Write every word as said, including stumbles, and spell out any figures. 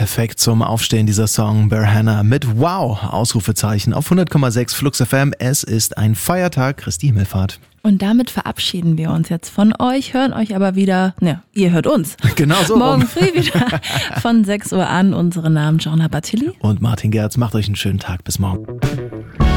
Perfekt zum Aufstehen dieser Song Berhana mit Wow, Ausrufezeichen auf hundert Komma sechs Flux F M. Es ist ein Feiertag, Christi Himmelfahrt. Und damit verabschieden wir uns jetzt von euch, hören euch aber wieder, ne, ihr hört uns. Genau so. Morgen früh wieder von sechs Uhr an. Unsere Namen Joanna Batilli und Martin Gerz. Macht euch einen schönen Tag. Bis morgen.